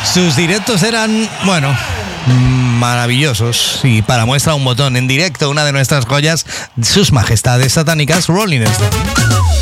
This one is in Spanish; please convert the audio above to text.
Sus directos eran, bueno, maravillosos. Y para muestra un botón en directo, una de nuestras joyas, sus majestades satánicas, Rolling Stone.